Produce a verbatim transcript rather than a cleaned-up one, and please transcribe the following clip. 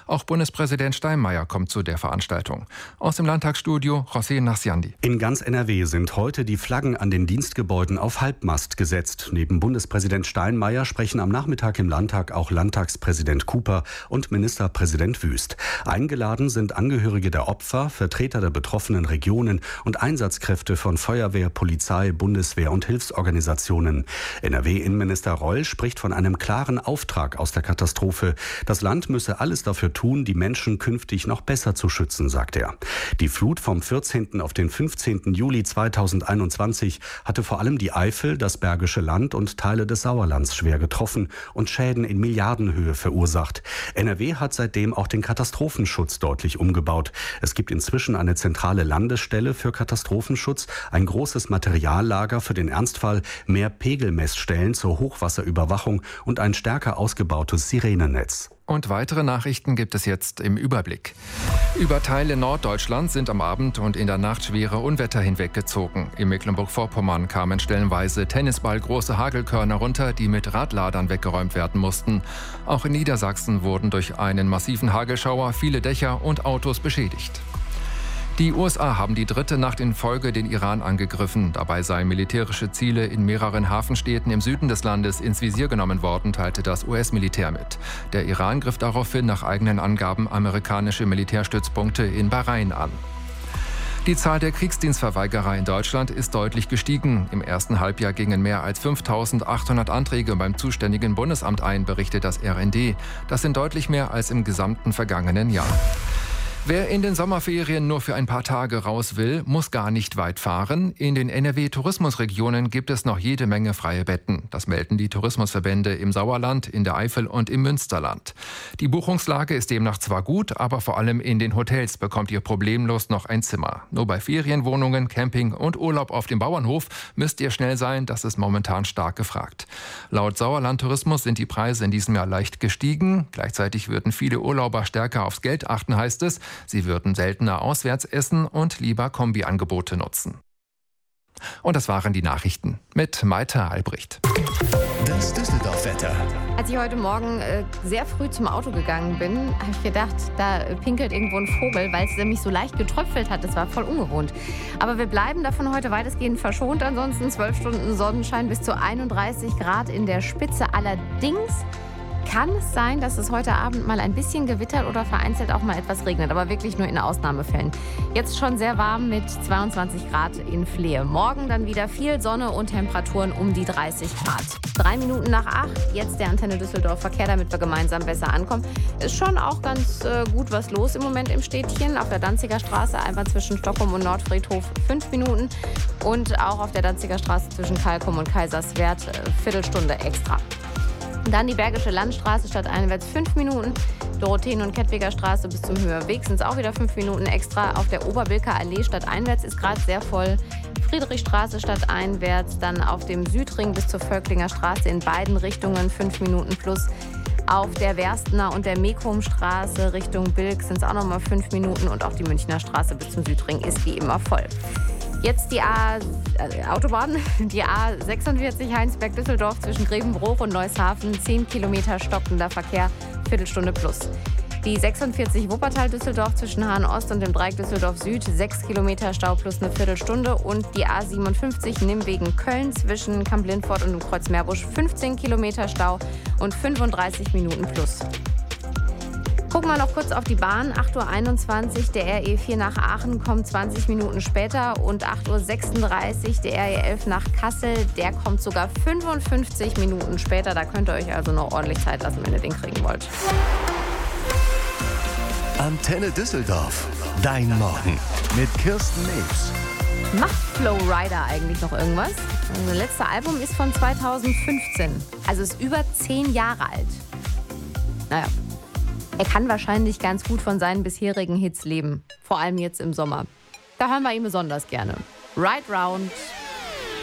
Auch Bundespräsident Steinmeier kommt zu der Veranstaltung. Aus dem Landtagsstudio José Nachsiandi. In ganz N R W sind heute die Flaggen an den Dienstgebäuden auf Halbmast gesetzt. Neben Bundespräsident Steinmeier sprechen am Nachmittag im Landtag auch Landtagspräsident Cooper und Ministerpräsident Wüst. Eingeladen sind Angehörige der Opfer, Vertreter der betroffenen Regionen und Einsatzkräfte von Feuerwehr, Polizei, Bundeswehr und Hilfsorganisationen. N R W-Innenminister Reul spricht von einem klaren Auftrag aus der Katastrophe. Das Land müsse alles dafür tun, die Menschen künftig noch besser zu schützen, sagt er. Die Flut vom vierzehnten auf den fünfzehnten Juli zweitausendeinundzwanzig hatte vor allem die Eifel, das Bergische Land und Teile des Sauerlands schwer getroffen und Schäden in Milliardenhöhe verursacht. N R W hat seitdem auch den Katastrophenschutz deutlich umgebaut. Es gibt inzwischen eine zentrale Landesstelle für Katastrophenschutz, ein großes Materiallager für den Ernstfall, mehr Pegelmessstellen zur Hochwasserüberwachung und ein stärker ausgebautes Sirenennetz. Und weitere Nachrichten gibt es jetzt im Überblick. Über Teile Norddeutschlands sind am Abend und in der Nacht schwere Unwetter hinweggezogen. In Mecklenburg-Vorpommern kamen stellenweise tennisballgroße Hagelkörner runter, die mit Radladern weggeräumt werden mussten. Auch in Niedersachsen wurden durch einen massiven Hagelschauer viele Dächer und Autos beschädigt. Die U S A haben die dritte Nacht in Folge den Iran angegriffen. Dabei seien militärische Ziele in mehreren Hafenstädten im Süden des Landes ins Visier genommen worden, teilte das U S-Militär mit. Der Iran griff daraufhin nach eigenen Angaben amerikanische Militärstützpunkte in Bahrain an. Die Zahl der Kriegsdienstverweigerer in Deutschland ist deutlich gestiegen. Im ersten Halbjahr gingen mehr als fünftausendachthundert Anträge beim zuständigen Bundesamt ein, berichtet das R N D. Das sind deutlich mehr als im gesamten vergangenen Jahr. Wer in den Sommerferien nur für ein paar Tage raus will, muss gar nicht weit fahren. In den N R W-Tourismusregionen gibt es noch jede Menge freie Betten. Das melden die Tourismusverbände im Sauerland, in der Eifel und im Münsterland. Die Buchungslage ist demnach zwar gut, aber vor allem in den Hotels bekommt ihr problemlos noch ein Zimmer. Nur bei Ferienwohnungen, Camping und Urlaub auf dem Bauernhof müsst ihr schnell sein, das ist momentan stark gefragt. Laut Sauerland Tourismus sind die Preise in diesem Jahr leicht gestiegen. Gleichzeitig würden viele Urlauber stärker aufs Geld achten, heißt es. Sie würden seltener auswärts essen und lieber Kombiangebote nutzen. Und das waren die Nachrichten mit Maita Albrecht. Das Düsseldorf-Wetter. Als ich heute Morgen äh, sehr früh zum Auto gegangen bin, habe ich gedacht, da pinkelt irgendwo ein Vogel, weil es nämlich so leicht getröpfelt hat. Das war voll ungewohnt. Aber wir bleiben davon heute weitestgehend verschont. Ansonsten zwölf Stunden Sonnenschein bis zu einunddreißig Grad in der Spitze. Allerdings kann es sein, dass es heute Abend mal ein bisschen gewittert oder vereinzelt auch mal etwas regnet, aber wirklich nur in Ausnahmefällen. Jetzt schon sehr warm mit zweiundzwanzig Grad in Flehe. Morgen dann wieder viel Sonne und Temperaturen um die dreißig Grad. Drei Minuten nach acht, jetzt der Antenne Düsseldorf Verkehr, damit wir gemeinsam besser ankommen. Ist schon auch ganz äh, gut was los im Moment im Städtchen. Auf der Danziger Straße einfach zwischen Stockholm und Nordfriedhof fünf Minuten. Und auch auf der Danziger Straße zwischen Kalkum und Kaiserswerth äh, Viertelstunde extra. Dann die Bergische Landstraße stadteinwärts fünf Minuten. Dorotheen- und Kettwiger Straße bis zum Höherweg sind es auch wieder fünf Minuten extra. Auf der Oberbilker Allee stadteinwärts ist gerade sehr voll. Friedrichstraße stadteinwärts, dann auf dem Südring bis zur Völklinger Straße in beiden Richtungen fünf Minuten plus. Auf der Werstener und der Mekrumstraße Richtung Bilk sind es auch nochmal fünf Minuten. Und auch die Münchner Straße bis zum Südring ist wie immer voll. Jetzt die A, äh, Autobahn, die A sechsundvierzig Heinsberg-Düsseldorf zwischen Grevenbruch und Neushafen, zehn Kilometer stockender Verkehr, Viertelstunde plus. Die sechsundvierzig Wuppertal-Düsseldorf zwischen Hahn-Ost und dem Dreieck Düsseldorf-Süd, sechs Kilometer Stau plus eine Viertelstunde. Und die A siebenundfünfzig Nimwegen-Köln zwischen Kamp-Lindfort und dem Kreuz Meerbusch, fünfzehn Kilometer Stau und fünfunddreißig Minuten plus. Gucken wir noch kurz auf die Bahn. acht Uhr einundzwanzig, der R E vier nach Aachen kommt zwanzig Minuten später. Und acht Uhr sechsunddreißig, der R E elf nach Kassel, der kommt sogar fünfundfünfzig Minuten später. Da könnt ihr euch also noch ordentlich Zeit lassen, wenn ihr den kriegen wollt. Antenne Düsseldorf, dein Morgen mit Kirsten Nebs. Macht Flow Rider eigentlich noch irgendwas? Das letzte Album ist von zweitausendfünfzehn. Also ist über zehn Jahre alt. Naja. Er kann wahrscheinlich ganz gut von seinen bisherigen Hits leben. Vor allem jetzt im Sommer. Da hören wir ihn besonders gerne. Ride Round